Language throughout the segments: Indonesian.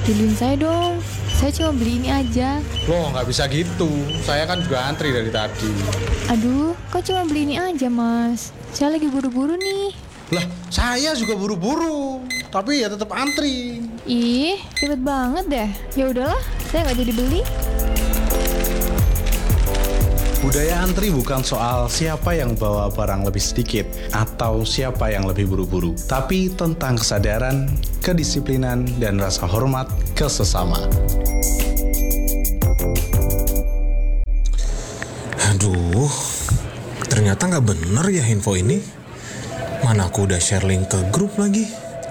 Beliin saya dong. Saya cuma beli ini aja. Loh, nggak bisa gitu. Saya kan juga antri dari tadi. Aduh, kok cuma beli ini aja, Mas? Saya lagi buru-buru nih. Lah, saya juga buru-buru. Tapi ya tetap antri. Ih, ribet banget deh. Ya udahlah, saya nggak jadi beli. Budaya antri bukan soal siapa yang bawa barang lebih sedikit atau siapa yang lebih buru-buru, tapi tentang kesadaran, kedisiplinan, dan rasa hormat ke sesama. Aduh, ternyata nggak bener ya info ini. Mana aku udah share link ke grup lagi.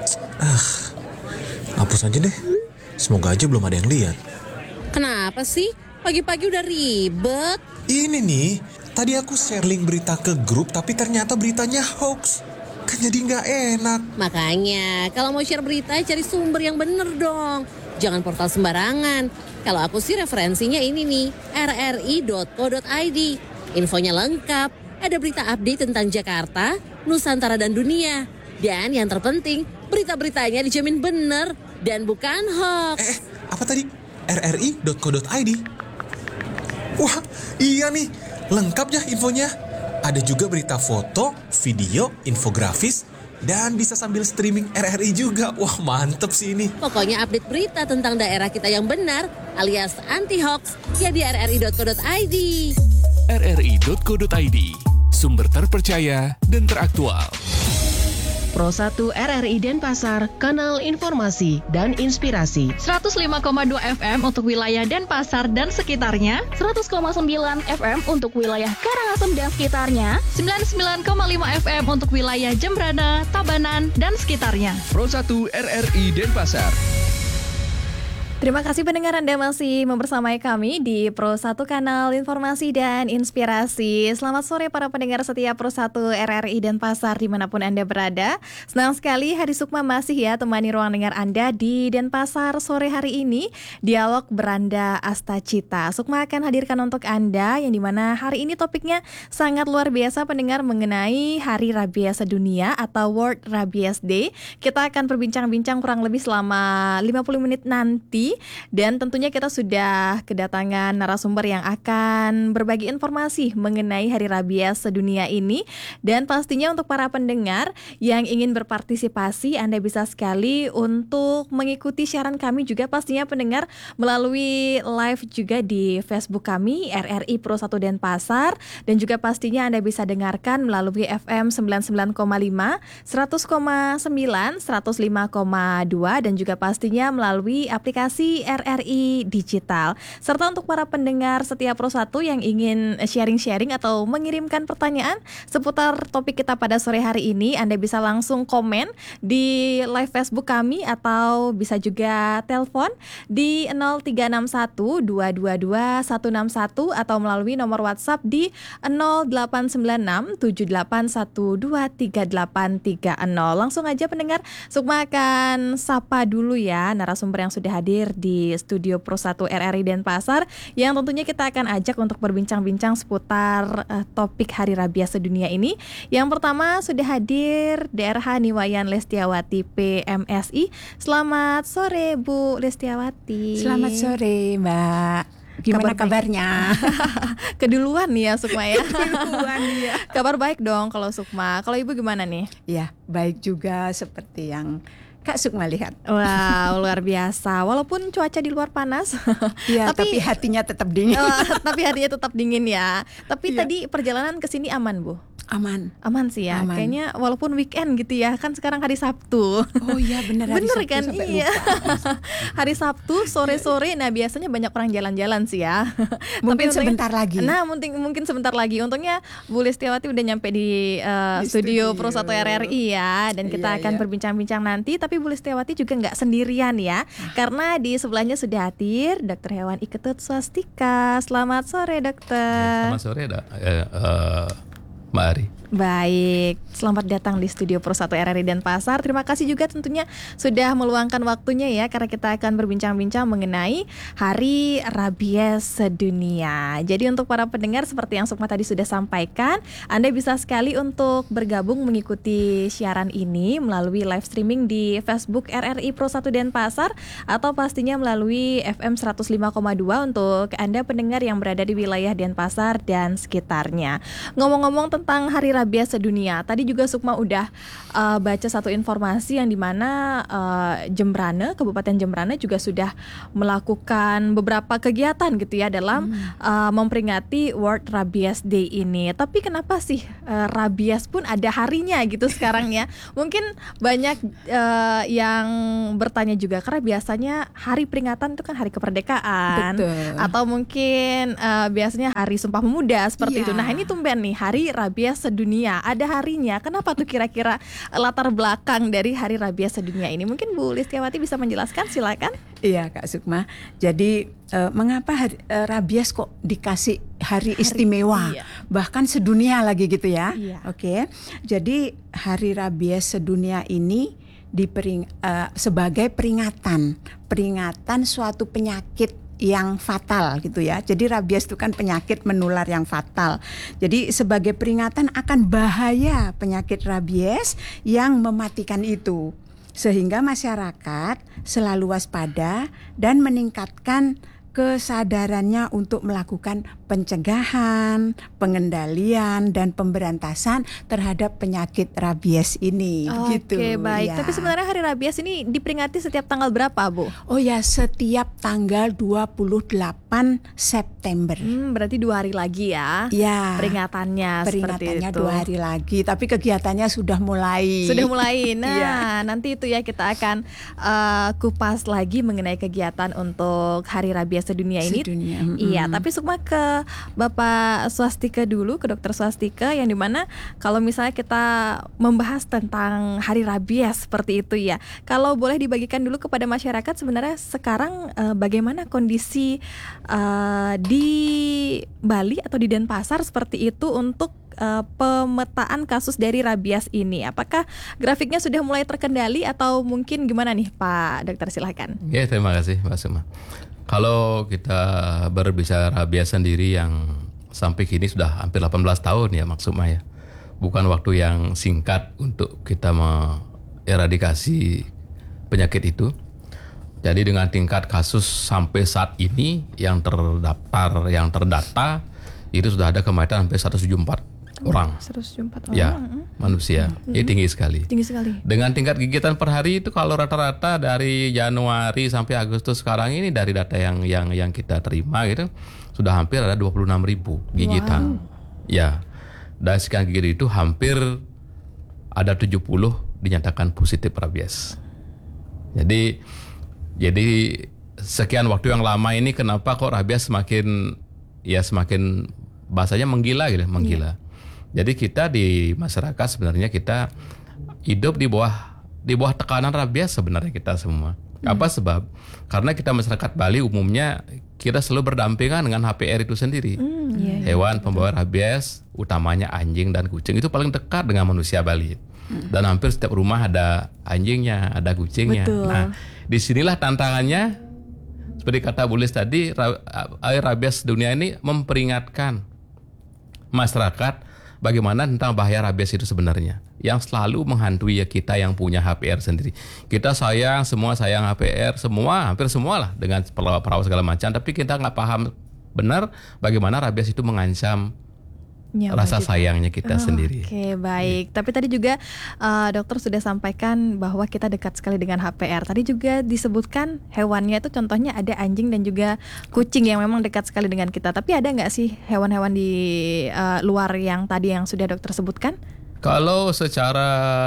Hapus aja deh. Semoga aja belum ada yang lihat. Kenapa sih? Pagi-pagi udah ribet. Ini nih, tadi aku share link berita ke grup tapi ternyata beritanya hoax. Kan jadi nggak enak. Makanya, kalau mau share berita cari sumber yang bener dong. Jangan portal sembarangan. Kalau aku sih referensinya ini nih, rri.co.id. Infonya lengkap, ada berita update tentang Jakarta, Nusantara dan dunia. Dan yang terpenting, berita-beritanya dijamin bener dan bukan hoax. Apa tadi? rri.co.id. Wah, iya nih, lengkap ya infonya. Ada juga berita foto, video, infografis, dan bisa sambil streaming RRI juga. Wah, mantep sih ini. Pokoknya update berita tentang daerah kita yang benar alias anti-hoax ya di rri.co.id. rri.co.id, sumber terpercaya dan teraktual. Pro 1 RRI Denpasar, kanal informasi dan inspirasi. 105,2 FM untuk wilayah Denpasar dan sekitarnya, 100,9 FM untuk wilayah Karangasem dan sekitarnya, 99,5 FM untuk wilayah Jembrana, Tabanan, dan sekitarnya. Pro 1 RRI Denpasar. Terima kasih pendengar Anda masih membersamai kami di Pro 1 Kanal Informasi dan Inspirasi. Selamat sore para pendengar setia Pro 1 RRI Denpasar dimanapun Anda berada. Senang sekali Hadi Sukma masih ya temani ruang dengar Anda di Denpasar sore hari ini. Dialog Beranda Astacita. Sukma akan hadirkan untuk Anda yang dimana hari ini topiknya sangat luar biasa pendengar mengenai Hari Rabies Sedunia atau World Rabies Day. Kita akan berbincang-bincang kurang lebih selama 50 menit nanti. Dan tentunya kita sudah kedatangan narasumber yang akan berbagi informasi mengenai Hari Rabies Sedunia ini. Dan pastinya untuk para pendengar yang ingin berpartisipasi, Anda bisa sekali untuk mengikuti siaran kami juga pastinya pendengar melalui live juga di Facebook kami RRI Pro 1 Denpasar. Dan juga pastinya Anda bisa dengarkan melalui FM 99,5, 100,9, 105,2 dan juga pastinya melalui aplikasi RRI Digital. Serta untuk para pendengar setia Pro 1 yang ingin sharing-sharing atau mengirimkan pertanyaan seputar topik kita pada sore hari ini, Anda bisa langsung komen di live Facebook kami atau bisa juga telepon di 0361 222 161 atau melalui nomor WhatsApp di 0896 7812 3830. Langsung aja pendengar, Sukma akan sapa dulu ya narasumber yang sudah hadir di studio Pro 1 RRI Denpasar yang tentunya kita akan ajak untuk berbincang-bincang seputar topik Hari Rabies Sedunia ini. Yang pertama sudah hadir DRH Niwayan Lestiawati PMSI. Selamat sore Bu Lestiawati. Selamat sore Mbak. Gimana kabarnya? Keduluan nih ya Sukma ya. Keduluan ya. Kabar baik dong kalau Sukma. Kalau Ibu gimana nih? Ya baik juga seperti yang Kak Sukma lihat. Wow, luar biasa. Walaupun cuaca di luar panas, ya, tapi hatinya tetap dingin. Tapi hatinya tetap dingin ya. Tapi tadi perjalanan ke sini aman, Bu? Aman sih ya. Aman. Kayaknya walaupun weekend gitu ya. Kan sekarang hari Sabtu. Oh iya benar hari Bener Sabtu kan? Iya. Hari Sabtu sore-sore. Nah biasanya banyak orang jalan-jalan sih ya. Mungkin sebentar lagi. Nah mungkin sebentar lagi. Untungnya Bu Lestiawati udah nyampe di studio Pro 1 RRI ya. Dan kita akan berbincang-bincang nanti. Tapi Bu Lestiawati juga nggak sendirian ya. Karena di sebelahnya sudah hadir Dr. Hewan Iketut Swastika. Selamat sore dokter. Selamat sore Mbak Ari. Baik, selamat datang di studio Pro 1 RRI Denpasar. Terima kasih juga tentunya sudah meluangkan waktunya ya, karena kita akan berbincang-bincang mengenai Hari Rabies Sedunia. Jadi untuk para pendengar seperti yang Sukma tadi sudah sampaikan, Anda bisa sekali untuk bergabung mengikuti siaran ini melalui live streaming di Facebook RRI Pro 1 Denpasar, atau pastinya melalui FM 105,2 untuk Anda pendengar yang berada di wilayah Denpasar dan sekitarnya. Ngomong-ngomong tentang Hari Rabies Sedunia, tadi juga Sukma udah baca satu informasi yang dimana Jembrane, Kabupaten Jembrane juga sudah melakukan beberapa kegiatan gitu ya dalam memperingati World Rabies Day ini. Tapi kenapa sih rabies pun ada harinya gitu sekarang ya? Mungkin banyak yang bertanya juga, karena biasanya hari peringatan itu kan hari kemerdekaan. Betul. Atau mungkin biasanya hari Sumpah Pemuda seperti itu. Nah ini tumben nih Hari Rabies Sedunia, ada harinya. Kenapa tuh kira-kira latar belakang dari Hari Rabies Sedunia ini? Mungkin Bu Listiawati bisa menjelaskan, silakan. Iya Kak Sukma. Jadi mengapa rabies kok dikasih hari istimewa? Iya. Bahkan sedunia lagi gitu ya. Iya. Oke. Jadi Hari Rabies Sedunia ini sebagai peringatan suatu penyakit yang fatal gitu ya. Jadi rabies itu kan penyakit menular yang fatal. Jadi sebagai peringatan akan bahaya penyakit rabies yang mematikan itu, sehingga masyarakat selalu waspada dan meningkatkan kesadarannya untuk melakukan pencegahan, pengendalian, dan pemberantasan terhadap penyakit rabies ini. Gitu. Oke, baik. Ya. Tapi sebenarnya Hari Rabies ini diperingati setiap tanggal berapa, Bu? Oh ya, setiap tanggal 28 September. Berarti 2 hari lagi ya. Ya. Peringatannya seperti itu. 2 hari lagi, tapi kegiatannya sudah mulai. Nah, ya. Nanti itu ya kita akan kupas lagi mengenai kegiatan untuk Hari Rabies Sedunia ini. Iya, tapi Sukma ke Bapak Swastika dulu, ke Dokter Swastika, yang dimana kalau misalnya kita membahas tentang Hari Rabies seperti itu ya, kalau boleh dibagikan dulu kepada masyarakat sebenarnya sekarang bagaimana kondisi di Bali atau di Denpasar seperti itu untuk pemetaan kasus dari rabies ini. Apakah grafiknya sudah mulai terkendali atau mungkin gimana nih Pak Dokter, silahkan. Ya, terima kasih Mbak Sukma. Kalau kita berbicara rabies sendiri yang sampai kini sudah hampir 18 tahun ya maksudnya ya. Bukan waktu yang singkat untuk kita mengeradikasi penyakit itu. Jadi dengan tingkat kasus sampai saat ini yang terdaftar, yang terdata, itu sudah ada kematian sampai 174 orang. 174 orang. Ya, manusia. Ini tinggi sekali. Tinggi sekali. Dengan tingkat gigitan per hari itu kalau rata-rata dari Januari sampai Agustus sekarang ini, dari data yang kita terima gitu, sudah hampir ada 26.000 gigitan. Wow. Ya. Dan sekian gigit itu hampir ada 70 dinyatakan positif rabies. Jadi sekian waktu yang lama ini kenapa kok rabies semakin bahasanya menggila gitu, menggila. Yeah. Jadi kita di masyarakat sebenarnya kita hidup di bawah tekanan rabies sebenarnya kita semua. Apa sebab? Karena kita masyarakat Bali umumnya kita selalu berdampingan dengan HPR itu sendiri. Hewan pembawa rabies, utamanya anjing dan kucing, itu paling dekat dengan manusia Bali. Dan hampir setiap rumah ada anjingnya, ada kucingnya. Betul. Nah, disinilah tantangannya. Seperti kata Bu Lis tadi, Hari Rabies Dunia ini memperingatkan masyarakat bagaimana tentang bahaya rabies itu sebenarnya, yang selalu menghantui ya kita yang punya HPR sendiri. Kita semua sayang HPR, hampir semua lah, dengan perawat segala macam, tapi kita nggak paham benar bagaimana rabies itu mengancam rasa sayangnya kita sendiri. Oke, baik. Tapi tadi juga dokter sudah sampaikan bahwa kita dekat sekali dengan HPR. Tadi juga disebutkan hewannya itu contohnya ada anjing dan juga kucing yang memang dekat sekali dengan kita. Tapi ada nggak sih hewan-hewan di luar yang tadi yang sudah dokter sebutkan? Kalau secara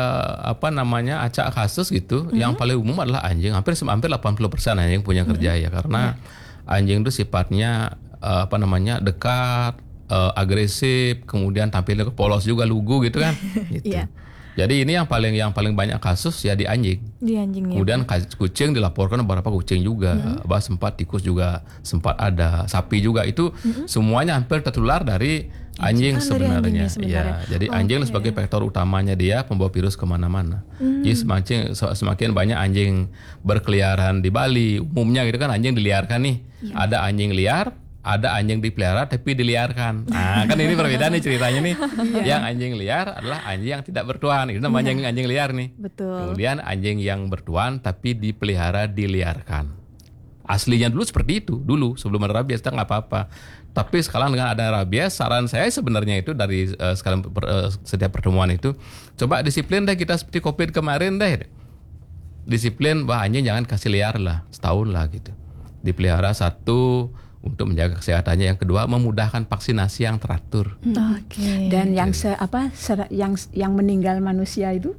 acak kasus gitu, yang paling umum adalah anjing. Hampir 80% anjing punya kerja ya, karena anjing itu sifatnya dekat, agresif, kemudian tampilnya polos juga, lugu gitu kan. Gitu. Jadi ini yang paling banyak kasus ya di anjing. Di anjingnya. Kemudian kucing dilaporkan beberapa kucing juga, sempat tikus juga sempat ada, sapi juga itu semuanya hampir tertular dari anjing sebenarnya. Ya, jadi anjing sebagai vektor utamanya dia pembawa virus kemana-mana. Jadi semakin banyak anjing berkeliaran di Bali, umumnya gitu kan anjing diliarkan nih. Ada anjing liar, ada anjing dipelihara tapi diliarkan. Nah, kan ini perbedaan nih ceritanya nih. Yang anjing liar adalah anjing yang tidak bertuan. Itu namanya anjing liar nih. Betul. Kemudian anjing yang bertuan tapi dipelihara diliarkan. Aslinya dulu seperti itu. Dulu sebelum ada rabies kita nggak apa-apa. Tapi sekarang dengan ada rabies, saran saya sebenarnya itu dari setiap pertemuan itu, coba disiplin deh kita seperti COVID kemarin deh. Disiplin, anjing jangan kasih liar lah, setahun lah gitu. Dipelihara satu untuk menjaga kesehatannya, yang kedua memudahkan vaksinasi yang teratur. Dan yang meninggal manusia itu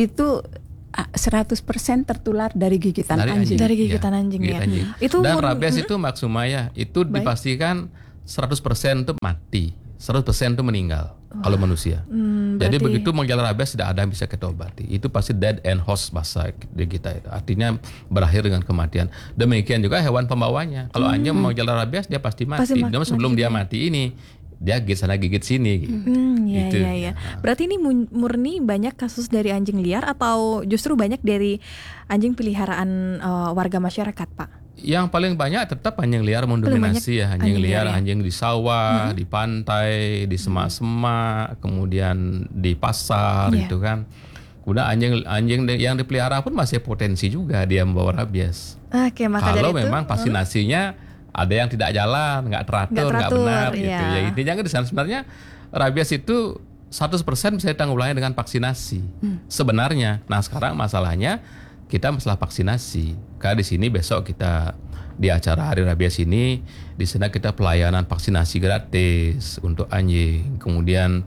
100% tertular dari gigitan anjing. Dari gigitan anjing ya. Itu dan rabies itu Mbak Sumaya itu dipastikan 100% itu mati, 100% itu meninggal kalau manusia. Jadi begitu menggejala rabies tidak ada yang bisa kita obati. Itu pasti dead end host bahasa di kita itu. Artinya berakhir dengan kematian. Demikian juga hewan pembawanya. Kalau anjing menggejala rabies dia pasti mati. Namun sebelum dia mati ini dia gigit sana gigit sini. Gitu. Iya. Berarti ini murni banyak kasus dari anjing liar atau justru banyak dari anjing peliharaan warga masyarakat, Pak? Yang paling banyak tetap anjing liar mendominasi ya. Anjing liar, anjing di sawah, di pantai, di semak-semak, kemudian di pasar gitu kan. Kemudian anjing yang dipelihara pun masih potensi juga dia membawa rabies. Maka kalau dari memang vaksinasinya ada yang tidak jalan, nggak teratur, nggak benar gitu. Ya intinya kan di sana sebenarnya rabies itu 100% bisa ditanggulangi dengan vaksinasi sebenarnya. Nah sekarang masalahnya kita masalah vaksinasi. Karena di sini besok kita di acara Hari Rabies ini, di sana kita pelayanan vaksinasi gratis untuk anjing. Kemudian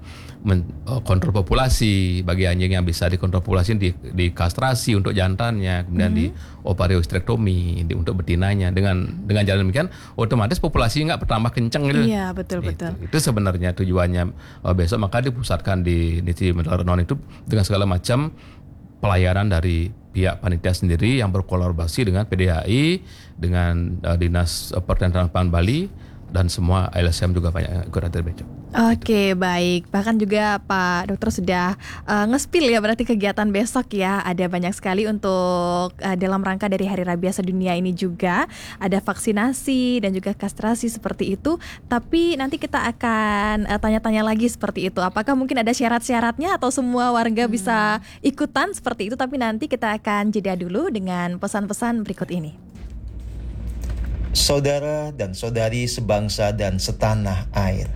kontrol populasi bagi anjing yang bisa dikontrol populasi di kastrasi untuk jantannya, kemudian di ovariosterektomi untuk betinanya. Dengan jalan demikian otomatis populasi nggak bertambah kenceng gitu. Iya betul. Itu sebenarnya tujuannya besok, maka dipusatkan di Medan itu dengan segala macam pelayanan dari pihak panitia sendiri yang berkolaborasi dengan PDHI, dengan Dinas Pertanian Bali, dan semua LSM juga banyak ikut hadir besok. Oke, baik. Bahkan juga Pak Dokter sudah nge-spill ya berarti kegiatan besok ya. Ada banyak sekali untuk dalam rangka dari Hari Rabies Sedunia ini juga. Ada vaksinasi dan juga kastrasi seperti itu. Tapi nanti kita akan tanya-tanya lagi seperti itu. Apakah mungkin ada syarat-syaratnya atau semua warga bisa ikutan seperti itu. Tapi nanti kita akan jeda dulu dengan pesan-pesan berikut ini. Saudara dan saudari sebangsa dan setanah air,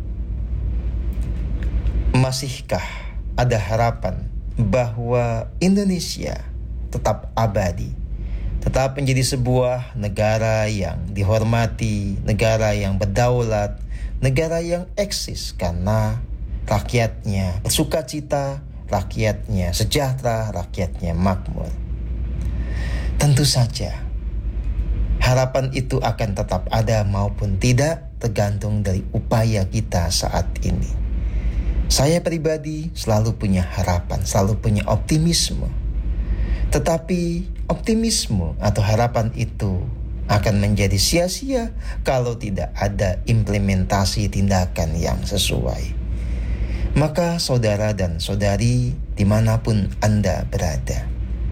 masihkah ada harapan bahwa Indonesia tetap abadi, tetap menjadi sebuah negara yang dihormati, negara yang berdaulat, negara yang eksis karena rakyatnya bersukacita, rakyatnya sejahtera, rakyatnya makmur? Tentu saja harapan itu akan tetap ada maupun tidak tergantung dari upaya kita saat ini. Saya pribadi selalu punya harapan, selalu punya optimisme. Tetapi optimisme atau harapan itu akan menjadi sia-sia kalau tidak ada implementasi tindakan yang sesuai. Maka saudara dan saudari dimanapun Anda berada,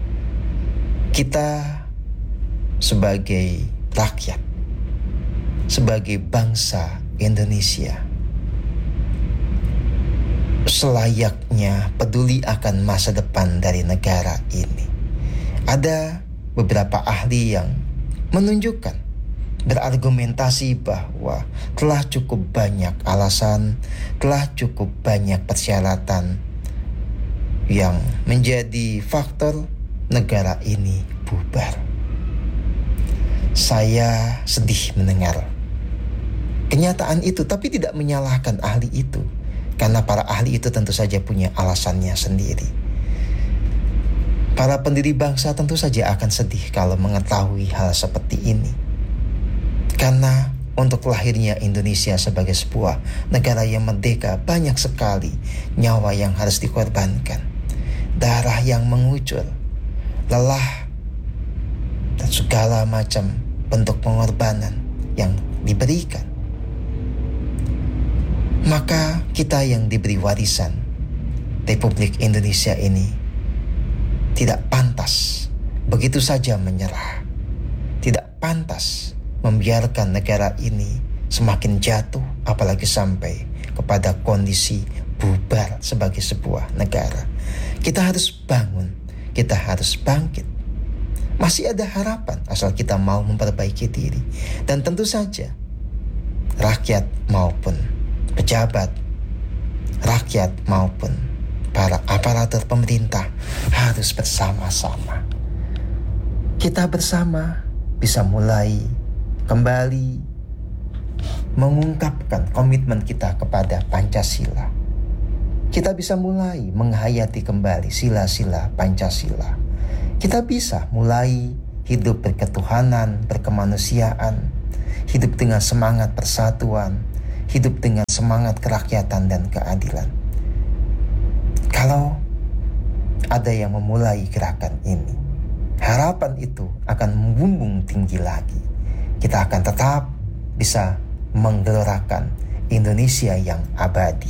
kita sebagai rakyat, sebagai bangsa Indonesia, selayaknya peduli akan masa depan dari negara ini. Ada beberapa ahli yang menunjukkan, berargumentasi bahwa telah cukup banyak alasan, telah cukup banyak persyaratan yang menjadi faktor negara ini bubar. Saya sedih mendengar kenyataan itu, tapi tidak menyalahkan ahli itu, karena para ahli itu tentu saja punya alasannya sendiri. Para pendiri bangsa tentu saja akan sedih kalau mengetahui hal seperti ini, karena untuk lahirnya Indonesia sebagai sebuah negara yang merdeka banyak sekali nyawa yang harus dikorbankan. darah yang mengucur, lelah, dan segala macam bentuk pengorbanan yang diberikan. Maka kita yang diberi warisan Republik Indonesia ini tidak pantas begitu saja menyerah. Tidak pantas membiarkan negara ini semakin jatuh, apalagi sampai kepada kondisi bubar sebagai sebuah negara. Kita harus bangun, kita harus bangkit. Masih ada harapan asal kita mau memperbaiki diri. Dan tentu saja rakyat maupun pejabat, rakyat maupun para aparatur pemerintah harus bersama-sama. Kita bersama bisa mulai kembali mengungkapkan komitmen kita kepada Pancasila. Kita bisa mulai menghayati kembali sila-sila Pancasila. Kita bisa mulai hidup berketuhanan, berkemanusiaan, hidup dengan semangat persatuan, hidup dengan semangat kerakyatan dan keadilan. Kalau ada yang memulai gerakan ini, harapan itu akan membumbung tinggi lagi. Kita akan tetap bisa menggelorakan Indonesia yang abadi.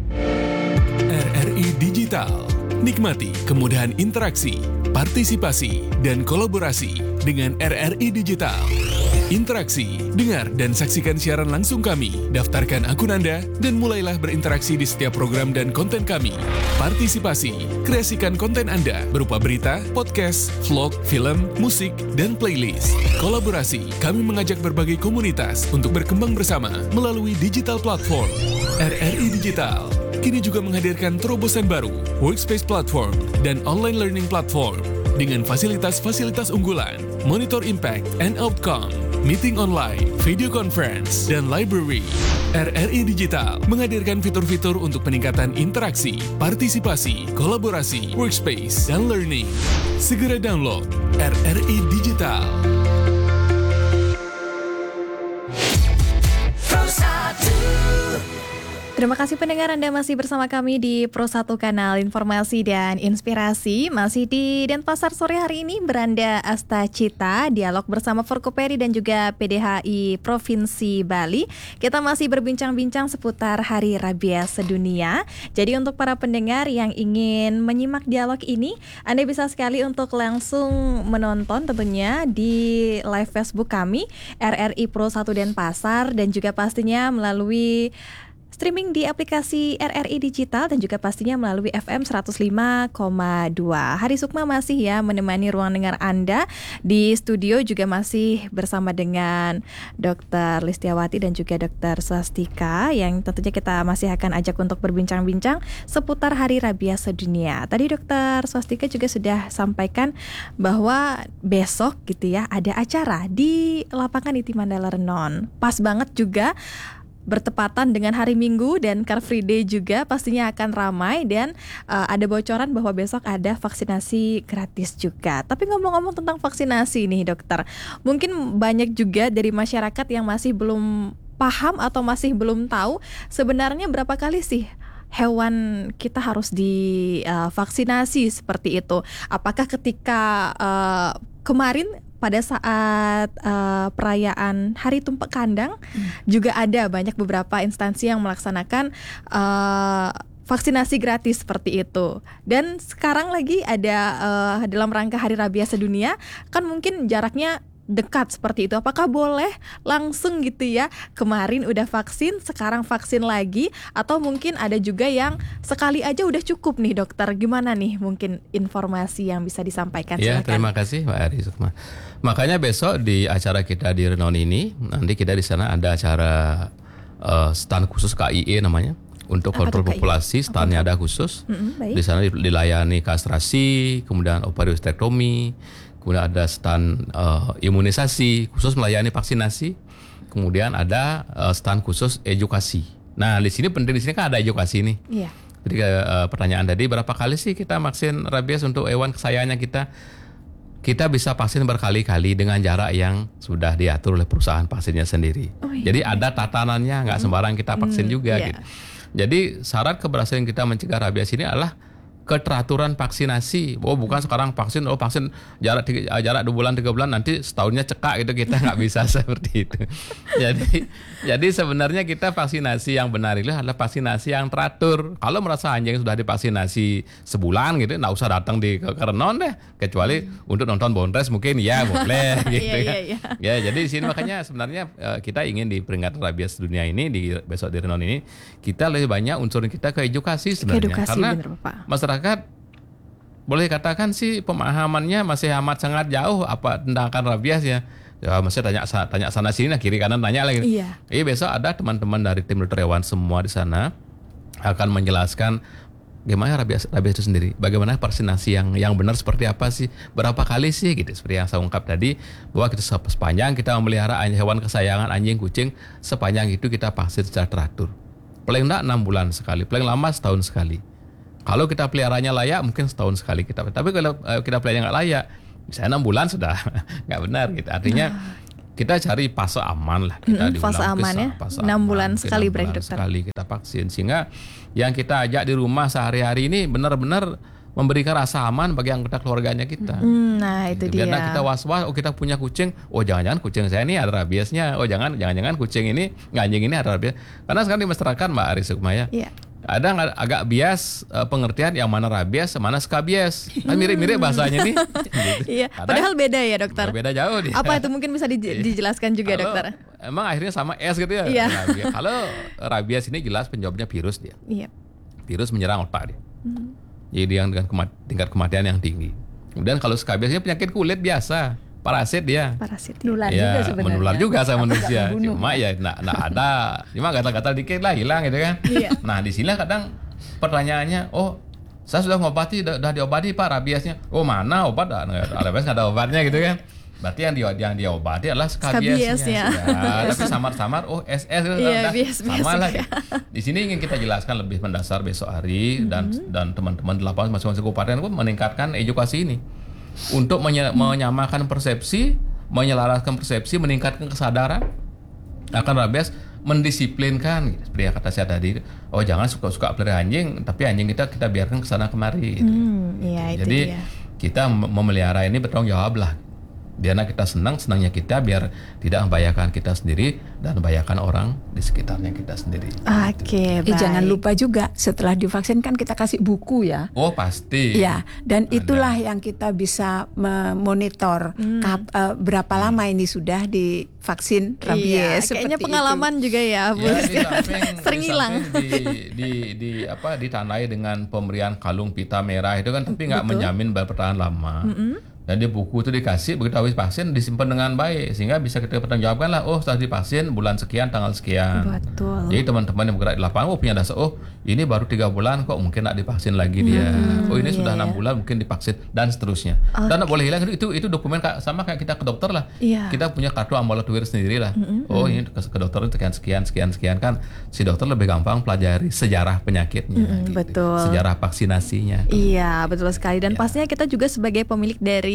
RRI Digital. Nikmati kemudahan interaksi, partisipasi, dan kolaborasi dengan RRI Digital. Interaksi, dengar, dan saksikan siaran langsung kami. Daftarkan akun Anda dan mulailah berinteraksi di setiap program dan konten kami. Partisipasi, kreasikan konten Anda berupa berita, podcast, vlog, film, musik, dan playlist. Kolaborasi, kami mengajak berbagai komunitas untuk berkembang bersama melalui digital platform. RRI Digital kini juga menghadirkan terobosan baru, workspace platform, dan online learning platform dengan fasilitas-fasilitas unggulan, monitor impact and outcome, meeting online, video conference, dan library. RRI Digital menghadirkan fitur-fitur untuk peningkatan interaksi, partisipasi, kolaborasi, workspace, dan learning. Segera download RRI Digital. Terima kasih pendengar, Anda masih bersama kami di Pro 1 Kanal Informasi dan Inspirasi. Masih di Denpasar sore hari ini beranda Asta Cita, dialog bersama Forkoperi dan juga PDHI Provinsi Bali. Kita masih berbincang-bincang seputar Hari Rabies Sedunia. Jadi untuk para pendengar yang ingin menyimak dialog ini, Anda bisa sekali untuk langsung menonton tentunya di live Facebook kami, RRI Pro 1 Denpasar, dan juga pastinya melalui streaming di aplikasi RRI Digital dan juga pastinya melalui FM 105,2. Hari Sukma masih ya menemani ruang dengar Anda. Di studio juga masih bersama dengan Dr. Listiawati dan juga Dr. Swastika yang tentunya kita masih akan ajak untuk berbincang-bincang seputar Hari Rabies Sedunia. Tadi Dr. Swastika juga sudah sampaikan bahwa besok gitu ya ada acara di lapangan Iti Mandala Renon. Pas banget juga bertepatan dengan hari Minggu dan Car Free Day juga pastinya akan ramai dan ada bocoran bahwa besok ada vaksinasi gratis juga. Tapi ngomong-ngomong tentang vaksinasi nih dokter, mungkin banyak juga dari masyarakat yang masih belum paham atau masih belum tahu sebenarnya berapa kali sih hewan kita harus divaksinasi seperti itu. Apakah ketika kemarin pada saat perayaan Hari Tumpeng Kandang juga ada banyak beberapa instansi yang melaksanakan vaksinasi gratis seperti itu. Dan sekarang lagi ada dalam rangka Hari Rabies Sedunia, kan mungkin jaraknya dekat seperti itu. Apakah boleh langsung gitu ya, kemarin udah vaksin, sekarang vaksin lagi, atau mungkin ada juga yang sekali aja udah cukup nih dokter. Gimana nih mungkin informasi yang bisa disampaikan? Ya, silakan. terima kasih Mbak Ari Sukma. Makanya besok di acara kita di Renon ini, nanti kita di sana ada acara stand khusus KIE namanya. Untuk kontrol populasi, standnya ada khusus. Di sana dilayani kastrasi, kemudian operiosterektomi, kemudian ada stand imunisasi khusus melayani vaksinasi, kemudian ada stand khusus edukasi. Nah di sini penting, di sini kan ada edukasi nih. Iya. Jadi pertanyaan tadi, berapa kali sih kita vaksin rabies untuk hewan kesayangannya kita? Kita bisa vaksin berkali-kali dengan jarak yang sudah diatur oleh perusahaan vaksinnya sendiri. Jadi ada tatanannya, nggak sembarang kita vaksin juga. Gitu. Jadi syarat keberhasilan kita mencegah rabies ini adalah keteraturan vaksinasi. Oh bukan sekarang vaksin jarak 2 bulan 3 bulan nanti setahunnya cekak gitu, kita nggak bisa seperti itu. Jadi sebenarnya kita vaksinasi yang benar itu adalah vaksinasi yang teratur. Kalau merasa anjing sudah divaksinasi sebulan gitu, nggak usah datang ke Renon deh, kecuali untuk nonton Bondres mungkin ya boleh gitu ya. Ya jadi di sini makanya sebenarnya kita ingin di peringatan rabies dunia ini besok di Renon ini kita lebih banyak unsur kita ke edukasi sebenarnya, karena masyarakat boleh katakan sih pemahamannya masih amat sangat jauh apa tentang rabies ya. Ya masih tanya sana sini, kiri kanan tanya lagi. Iya. Besok ada teman-teman dari tim dokter hewan semua di sana akan menjelaskan gimana rabies itu sendiri, bagaimana vaksinasi yang benar seperti apa sih, berapa kali sih gitu, seperti yang saya ungkap tadi bahwa kita sepanjang kita memelihara hewan kesayangan anjing kucing, sepanjang itu kita vaksin secara teratur. Paling enggak 6 bulan sekali, paling lama setahun sekali. Kalau kita peliharanya layak mungkin setahun sekali kita. Tapi kalau kita peliharanya nggak layak, misalnya 6 bulan sudah nggak benar gitu. Artinya kita cari fase aman lah. Kita fase aman ya. 6 bulan sekali berarti dokter. Sekali kita vaksin sehingga yang kita ajak di rumah sehari-hari ini benar-benar memberikan rasa aman bagi anggota keluarganya kita. Nah itu dia. Biar kita was-was, kita punya kucing, jangan-jangan kucing saya ini ada rabiesnya, jangan-jangan kucing ini, anjing ini ada rabies. Karena sekarang di masyarakat Mbak Aris Sukmaya, ada agak bias pengertian yang mana rabies, mana skabies. Kan mirip-mirip bahasanya nih. Gitu. Iya. Padahal beda ya dokter. Beda jauh dia. Apa itu mungkin bisa dijelaskan juga dokter? Emang akhirnya sama S gitu ya. Iya. Kalau rabies ini jelas penyebabnya virus dia. Iya. Virus menyerang otak dia. Jadi yang dengan tingkat kematian yang tinggi. Kemudian kalau skabies ini penyakit kulit biasa. Parasit dia. Parasit. Menular juga sebenarnya. Menular juga sama manusia. Cuma ya nggak ada. Cuma gatal-gatal dikit lah hilang gitu kan. Iya. Nah di sini kadang pertanyaannya, saya sudah ngobati, udah diobati Pak rabiesnya. Mana obat? Rabies nggak ada obatnya gitu kan. Berarti yang diobati adalah skabiesnya. Tapi samar-samar, SS itu sama lagi. Di sini ingin kita jelaskan lebih mendasar besok hari dan teman-teman di lapangan masing-masing kabupaten pun meningkatkan edukasi ini. Untuk menyamakan persepsi, menyelaraskan persepsi, meningkatkan kesadaran akan rabies, mendisiplinkan gitu. Seperti yang kata saya tadi, jangan suka-suka pelihara anjing, tapi anjing kita biarkan kesana kemari gitu. Jadi kita memelihara ini bertanggung jawab lah. Biar kita senangnya kita, biar tidak membahayakan kita sendiri dan membahayakan orang di sekitarnya kita sendiri. Oke, baik. Jangan lupa juga setelah divaksin kan kita kasih buku ya. Pasti. Ya, dan itulah yang kita bisa memonitor berapa lama ini sudah divaksin rabies. Kayaknya pengalaman itu juga ya, Bu. Sering hilang. Ditandai dengan pemberian kalung pita merah itu kan, tapi nggak menjamin bertahan lama. Dan di buku itu dikasih, begitu habis vaksin disimpan dengan baik sehingga bisa kita pertanggungjawabkan lah. Setelah divaksin bulan sekian tanggal sekian. Betul. Jadi teman-teman yang bergerak di lapangan punya dasar, ini baru 3 bulan kok mungkin nak divaksin lagi dia. Ini sudah 6 bulan mungkin divaksin dan seterusnya. Dan tak boleh hilang itu dokumen sama kayak kita ke dokter lah. Kita punya kartu ambulatorium sendiri lah. Ini ke dokter itu sekian kan si dokter lebih gampang pelajari sejarah penyakitnya. Gitu. Betul. Sejarah vaksinasinya. Iya, betul sekali. Dan pastinya kita juga sebagai pemilik dari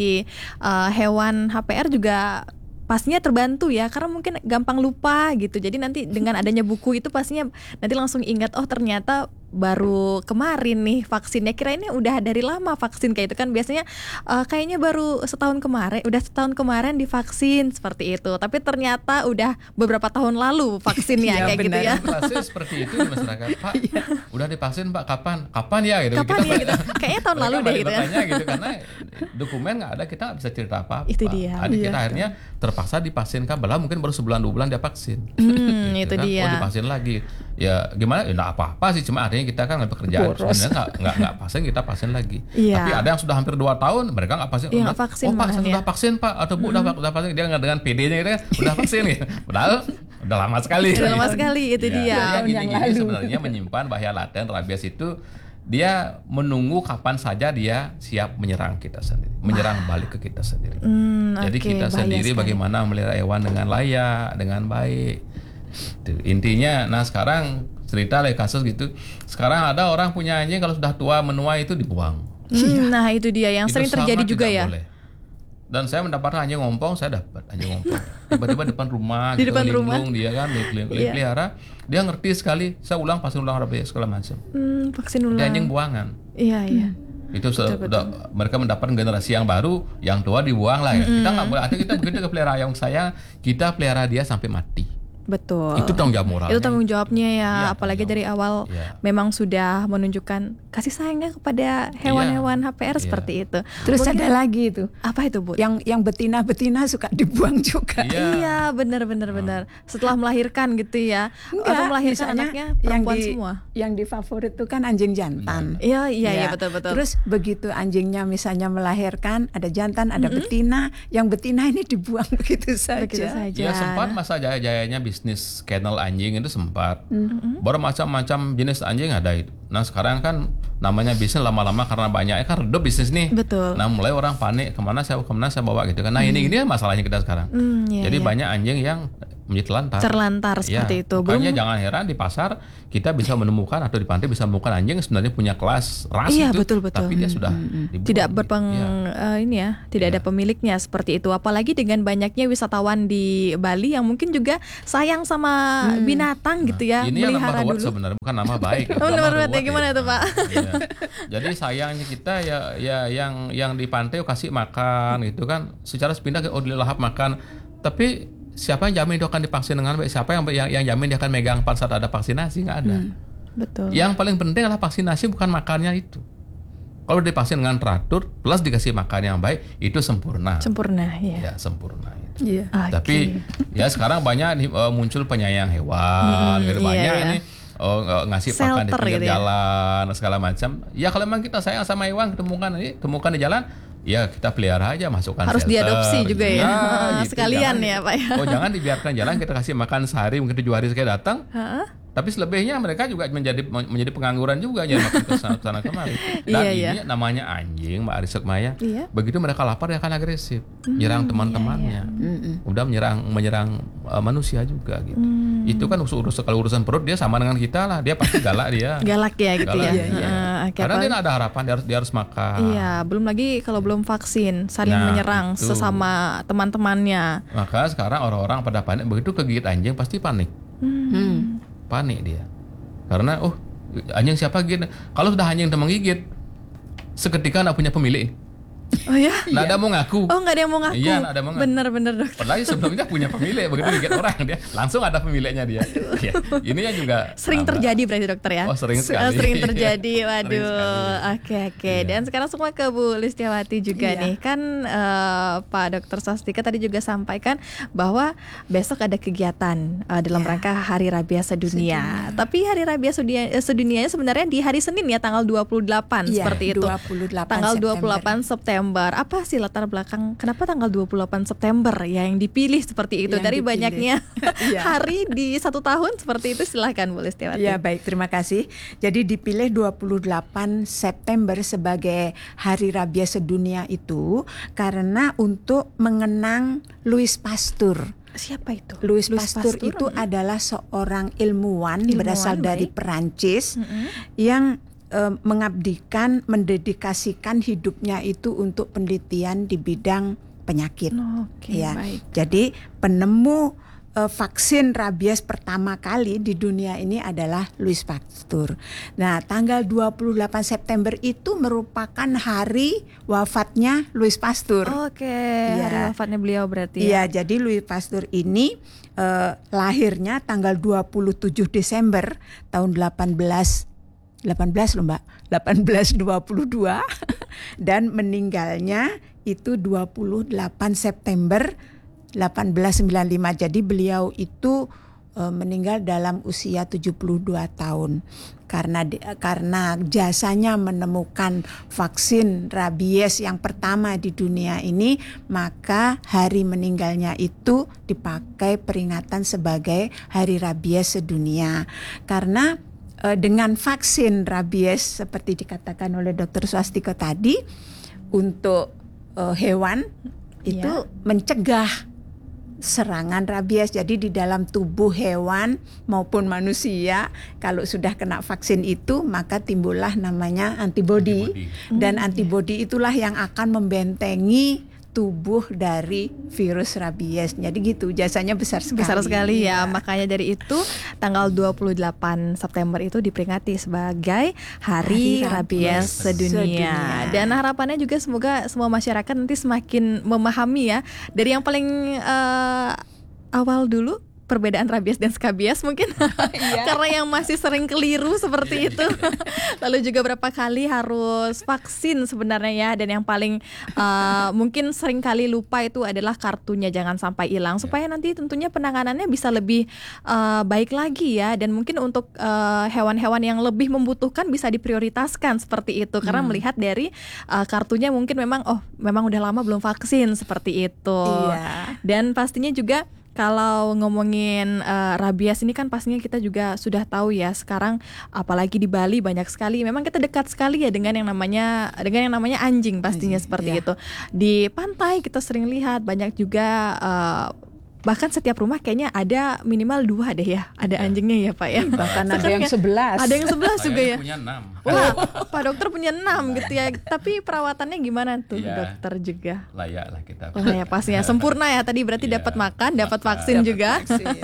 hewan HPR juga pastinya terbantu ya, karena mungkin gampang lupa gitu. Jadi nanti dengan adanya buku itu pastinya nanti langsung ingat, ternyata baru kemarin nih vaksinnya, kira ini udah dari lama vaksin kayak itu kan biasanya kayaknya baru setahun kemarin divaksin seperti itu, tapi ternyata udah beberapa tahun lalu vaksinnya kayak gitu ya. Proses seperti itu di masyarakat, Pak. Udah divaksin Pak, kapan ya gitu. Gitu. Kayaknya tahun lalu deh gitu ya. Gitu, karena dokumen nggak ada, kita nggak bisa cerita apa-apa. Itu dia. Kita akhirnya terpaksa divaksinkan, padahal mungkin baru 1-2 bulan dia vaksin. Itu kan? dia. Divaksin lagi. Ya gimana? Nggak apa-apa sih, cuma artinya kita kan nggak pekerjaan. Sebenarnya nggak vaksin, kita vaksin lagi. Tapi ada yang sudah hampir 2 tahun, mereka nggak vaksin. Vaksin Pak, saya sudah vaksin Pak, atau Bu udah vaksin. Dia nggak dengan PD-nya gitu kan, udah vaksin gitu. Padahal udah lama sekali. Itu dia. Yang sebenarnya menyimpan bahaya laten rabies itu. Dia menunggu kapan saja dia siap menyerang kita sendiri, menyerang balik ke kita sendiri. Jadi kita sendiri bagaimana memelihara hewan dengan layak, dengan baik. Intinya, sekarang cerita lagi kasus gitu. Sekarang ada orang punya anjing kalau sudah tua menua itu dibuang. Nah itu dia yang sering terjadi juga ya. Boleh. Dan saya mendapatkan anjing ngompong, saya dapat anjing ngompong. Tiba-tiba depan rumah, di depan rumah dia kan pelihara, dia ngerti sekali. Saya vaksin ulang rabies segala macam. Vaksin ulang. Dia anjing buangan. Iya. Itu sudah mereka mendapat generasi yang baru, yang tua dibuang lah ya. Kita nggak boleh. Artinya kita begitu ke pelihara ayam saya, kita pelihara dia sampai mati. Betul. Itu tanggung jawab moral. Itu tanggung jawabnya ya, apalagi dari awal memang sudah menunjukkan kasih sayangnya kepada hewan-hewan HPR seperti itu. Terus ada lagi itu. Apa itu, Bu? Yang betina suka dibuang juga. Iya, benar. Setelah melahirkan gitu ya. Atau melahirkan anaknya perempuan semua. Yang difavorit itu kan anjing jantan. Iya, betul. Terus begitu anjingnya misalnya melahirkan, ada jantan, ada betina, yang betina ini dibuang begitu saja. Ya sempat masa jaya-jayanya bisnis kennel anjing itu sempat. Baru macam-macam jenis anjing ada itu. Nah sekarang kan namanya bisnis lama-lama karena banyaknya kan redup bisnis nih. Betul. Nah mulai orang panik kemana saya bawa gitu kan. Nah ini masalahnya kita sekarang. Jadi banyak anjing yang menjadi terlantar seperti itu. Makanya jangan heran di pasar kita bisa menemukan atau di pantai bisa menemukan anjing sebenarnya punya kelas ras itu, betul. tapi dia sudah tidak tidak ada pemiliknya seperti itu. Apalagi dengan banyaknya wisatawan di Bali yang mungkin juga sayang sama binatang gitu ya. Ini yang melihara nama dulu. Sebenarnya bukan nama baik. Nama ya, gimana itu Pak? Jadi sayangnya kita ya yang di pantai kasih makan gitu kan, secara sepindah dilahap makan, tapi siapa yang jamin dia akan divaksin dengan baik? Siapa yang jamin dia akan megang pada saat ada vaksinasi? Nggak ada. Betul. Yang paling penting adalah vaksinasi, bukan makannya itu. Kalau divaksin dengan teratur plus dikasih makan yang baik, itu sempurna. Ya, sempurna itu. Iya. Tapi ya sekarang banyak muncul penyayang hewan, banyak ini ngasih pakan di pinggir jalan segala macam. Ya kalau memang kita sayang sama hewan, temukan di jalan, ya kita pelihara aja, masukkan harus shelter, diadopsi juga gitu. gitu. Sekalian ya Pak ya. Jangan dibiarkan jalan, kita kasih makan sehari mungkin 7 hari sekali datang. Tapi selebihnya mereka juga menjadi pengangguran juga, jadi makan ke sana kemari. Dan ini namanya anjing, Mbak Arisek Maya. Begitu mereka lapar dia akan agresif, menyerang teman-temannya. Udah menyerang manusia juga gitu. Itu kan kalau urusan perut dia sama dengan kita lah, dia pasti galak dia. Galak ya gitu ya. Karena dia ada harapan dia harus makan. Iya, belum lagi kalau belum vaksin saling menyerang sesama teman-temannya. Maka sekarang orang-orang pada panik, begitu kegigit anjing pasti panik. Panik dia. Karena anjing siapa gigit? Kalau sudah anjing menggigit, seketika nggak punya pemilik. Oh ya? Nggak ada mau ngaku. Nggak ada yang mau ngaku. Iya, nggak ada mau ngaku. Bener dokter. Padahal sebelumnya punya pemilik, begitu gigit orang dia langsung ada pemiliknya dia. Ya, ini ya juga sering terjadi berarti dokter ya? Sering sekali. Sering terjadi. Waduh. Oke. Dan sekarang semua ke Bu Listiawati juga nih. Kan Pak Dr. Swastika tadi juga sampaikan bahwa besok ada kegiatan dalam rangka Hari Rabies Sedunia. Tapi Hari Rabies Sedunianya sebenarnya di hari Senin ya, tanggal 28 seperti itu. Tanggal 28 September. Apa sih latar belakang kenapa tanggal 28 September ya yang dipilih seperti itu? Yang dari dipilih. Banyaknya hari di 1 tahun seperti itu, silahkan Bu Listiawati. Ya baik, terima kasih. Jadi dipilih 28 September sebagai Hari Rabies Sedunia itu karena untuk mengenang Louis Pasteur. Siapa itu? Louis Pasteur itu adalah seorang ilmuwan berasal dari Perancis yang mengabdikan, mendedikasikan hidupnya itu untuk penelitian di bidang penyakit. Baik. Jadi penemu vaksin rabies pertama kali di dunia ini adalah Louis Pasteur. Nah, tanggal 28 September itu merupakan hari wafatnya Louis Pasteur. Hari wafatnya beliau berarti ya. Iya, jadi Louis Pasteur ini lahirnya tanggal 27 Desember tahun 1822 dan meninggalnya itu 28 September 1895. Jadi beliau itu meninggal dalam usia 72 tahun karena jasanya menemukan vaksin rabies yang pertama di dunia ini, maka hari meninggalnya itu dipakai peringatan sebagai Hari Rabies Sedunia. Karena dengan vaksin rabies seperti dikatakan oleh Dr. Swastika tadi, untuk hewan itu mencegah serangan rabies. Jadi di dalam tubuh hewan maupun manusia kalau sudah kena vaksin itu maka timbullah namanya antibodi. Dan antibodi itulah yang akan membentengi tubuh dari virus rabies. Jadi gitu, jasanya besar sekali. Besar sekali ya. Makanya dari itu tanggal 28 September itu diperingati sebagai Hari Rabies Sedunia. Dan harapannya juga semoga semua masyarakat nanti semakin memahami ya. Dari yang paling awal dulu, perbedaan rabies dan skabies mungkin karena yang masih sering keliru seperti itu. Lalu juga berapa kali harus vaksin sebenarnya ya, dan yang paling mungkin sering kali lupa itu adalah kartunya jangan sampai hilang, supaya nanti tentunya penanganannya bisa lebih baik lagi ya, dan mungkin untuk hewan-hewan yang lebih membutuhkan bisa diprioritaskan seperti itu, karena melihat dari kartunya mungkin memang udah lama belum vaksin seperti itu. Dan pastinya juga kalau ngomongin rabies ini kan pastinya kita juga sudah tahu ya, sekarang apalagi di Bali banyak sekali. Memang kita dekat sekali ya dengan yang namanya anjing pastinya seperti itu. Di pantai kita sering lihat banyak juga bahkan setiap rumah kayaknya ada minimal 2 deh ya, ada anjingnya ya Pak ya. Bahkan ada yang 11. Ada yang 11 juga ya. Punya 6. Wah, Pak dokter punya 6 gitu ya. Tapi perawatannya gimana tuh dokter juga? Layak lah kita. Layak pastinya, sempurna ya tadi berarti dapat makan, dapat vaksin juga.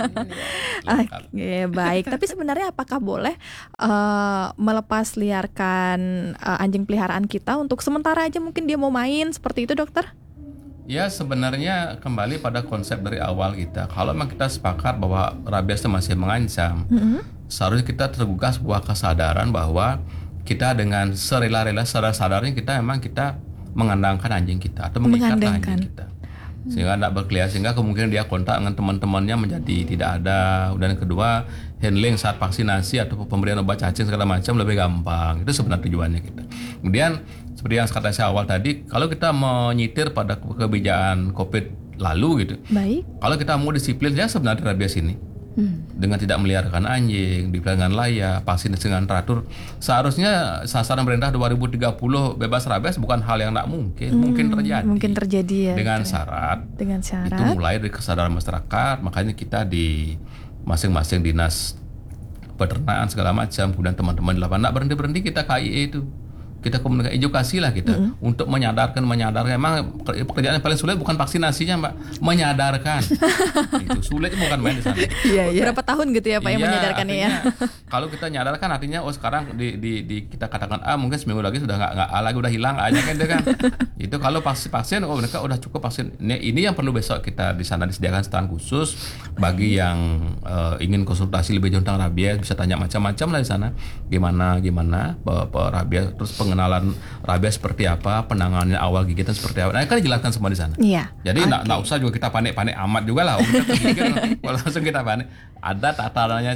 Oke, baik. Tapi sebenarnya apakah boleh melepas liarkan anjing peliharaan kita untuk sementara aja, mungkin dia mau main seperti itu dokter? Ya sebenarnya kembali pada konsep dari awal kita. Kalau memang kita sepakat bahwa rabies itu masih mengancam, seharusnya kita tergugah sebuah kesadaran bahwa kita dengan serela-rela, sadar-sadarnya kita mengandangkan anjing kita atau mengikat anjing kita, sehingga tidak berkeliaran, sehingga kemungkinan dia kontak dengan teman-temannya menjadi tidak ada. Dan kedua, handling saat vaksinasi atau pemberian obat cacing segala macam lebih gampang. Itu sebenarnya tujuannya kita. Kemudian seperti yang kata saya awal tadi, kalau kita menyitir pada kebijakan COVID lalu gitu, baik. Kalau kita mau disiplin ya sebenarnya rabies ini dengan tidak meliharakan anjing, dipelihara dengan layak, vaksin dengan teratur, seharusnya sasaran pemerintah 2030 bebas rabies bukan hal yang tidak mungkin. Mungkin terjadi ya. Dengan syarat itu mulai dari kesadaran masyarakat. Makanya kita di masing-masing dinas peternakan segala macam, kemudian teman-teman di lapangan tidak berhenti kita KIE itu. Kita komunikasi, edukasi lah kita untuk menyadarkan. Emang pekerjaan yang paling sulit bukan vaksinasinya Mbak, menyadarkan. Itu sulit, bukan main di sana. Berapa tahun gitu ya Pak yang menyadarkannya ya? Kalau kita nyadarkan artinya sekarang di kita katakan mungkin seminggu lagi sudah nggak lagi, udah hilang aja kan. Itu kalau vaksin mereka udah cukup vaksin. Ini yang perlu besok kita di sana disediakan stand khusus bagi yang ingin konsultasi lebih jauh tentang rabies, bisa tanya macam-macam lah di sana. Gimana rabies, terus pengenalan rabies seperti apa, penanganan awal gigitan seperti apa. Nah, kan dijelaskan semua di sana. Iya. Jadi nggak usah juga kita panik-panik amat juga lah. Kita tergigit, langsung kita panik. Ada tatarannya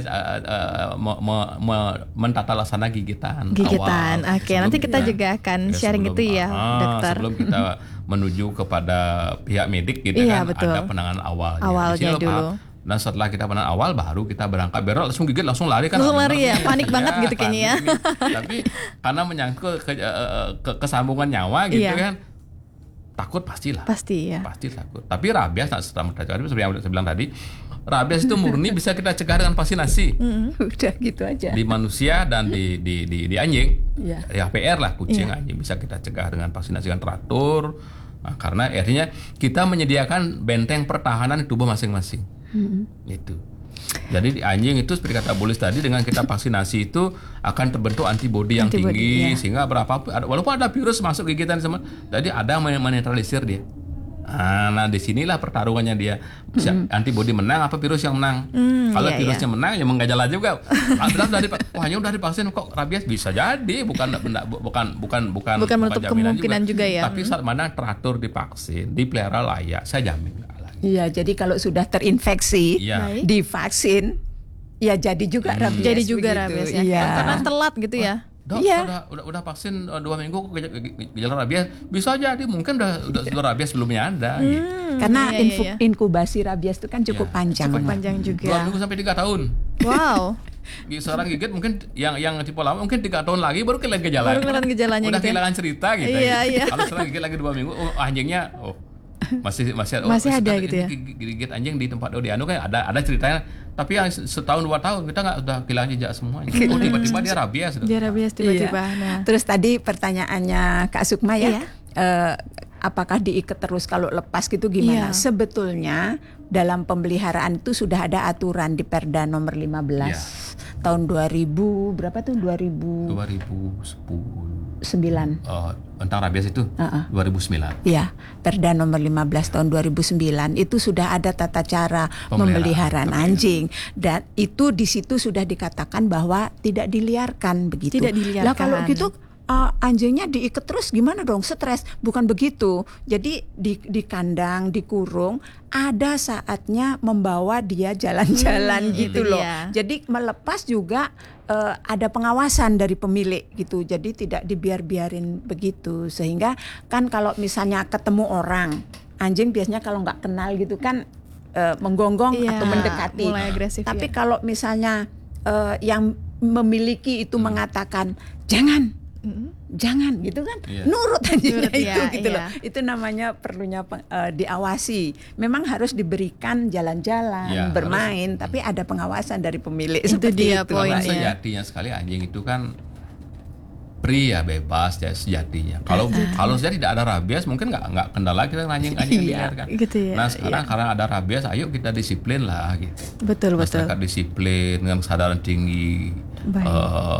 mentata laksana gigitan. Awal. Oke, nanti kita juga akan sharing itu ya, dokter. Sebelum kita menuju kepada pihak medik gitu kan, betul. ada penanganan awalnya. Awalnya dulu. Dan setelah kita penanganan awal baru kita berangkat, biar langsung gigit langsung lari kan. Langsung lari ya, panik banget gitu kayaknya ya. Tapi karena menyangkut kesambungan nyawa gitu kan, takut pastilah. Pasti takut. Tapi rabies seperti yang saya bilang tadi, rabies itu murni bisa kita cegah dengan vaksinasi. Udah gitu aja. Di manusia dan di anjing. Ya PR lah, kucing, anjing bisa kita cegah dengan vaksinasi yang teratur. Nah, karena artinya kita menyediakan benteng pertahanan di tubuh masing-masing. Itu. Jadi di anjing itu seperti kata Bulis tadi, dengan kita vaksinasi itu akan terbentuk antibodi yang tinggi, sehingga walaupun ada virus masuk gigitan semua, jadi ada yang menetralisir dia. Nah disinilah pertarungannya dia. Antibodi menang apa virus yang menang? Kalau virusnya menang ya menggejala juga. Hanya udah divaksin kok rabies, bisa jadi bukan menutup kemungkinan juga ya. Tapi saat mana teratur divaksin, dipelihara layak, saya jamin. Iya, jadi kalau sudah terinfeksi, divaksin, ya jadi juga rabies. Jadi juga rabies ya. Iya. Karena telat gitu ya. Dok, udah vaksin 2 minggu gejala rabies, bisa jadi mungkin udah rabies sebelumnya ada. Karena inkubasi rabies itu kan cukup panjang. Cukup panjang juga. 2 minggu sampai 3 tahun. Wow. Seorang gigit mungkin yang tipe lama mungkin 3 tahun lagi baru kelihatan gejalanya. Udah kehilangan cerita gitu. Iya. Kalau seorang gigit lagi 2 minggu, anjingnya masih ada gitu ya. Gigit anjing di tempat Odiano kan ada ceritanya, tapi yang setahun 2 tahun kita udah kehilangan jejak semuanya. Tiba-tiba dia rabies. Dia rabies tiba-tiba. Nah. Terus tadi pertanyaannya Kak Sukma ya. apakah diikat terus, kalau lepas gitu gimana? Iya. Sebetulnya dalam pemeliharaan itu sudah ada aturan di Perda nomor 15 tahun 2000 berapa tuh 2009. 2010. Tentang rabies itu 2009. Ya, Perda nomor 15 tahun 2009 itu sudah ada tata cara pemeliharaan anjing, dan itu di situ sudah dikatakan bahwa tidak diliarkan begitu. Tidak diliarkan. Lah kalau gitu anjingnya diikat terus gimana dong, stres? Bukan begitu. Jadi di kandang, dikurung, ada saatnya membawa dia jalan-jalan gitu loh. Jadi melepas juga ada pengawasan dari pemilik gitu. Jadi tidak dibiarin begitu. Sehingga kan kalau misalnya ketemu orang, anjing biasanya kalau nggak kenal gitu kan menggonggong atau mendekati. Mulai agresif. Tapi kalau misalnya yang memiliki itu mengatakan jangan gitu kan, nurut anjingnya itu gitu loh. Itu namanya perlunya diawasi. Memang harus diberikan jalan-jalan, bermain, tapi ada pengawasan dari pemilik. Itu dia poinnya. Sejatinya sekali anjing itu kan pria bebas ya sejatinya. Kalau sejatinya tidak ada rabies mungkin nggak kendala kita anjing liar kan. Gitu ya. Nah sekarang karena ada rabies, ayo kita disiplin lah gitu. Betul. Masyarakat disiplin dengan kesadaran tinggi.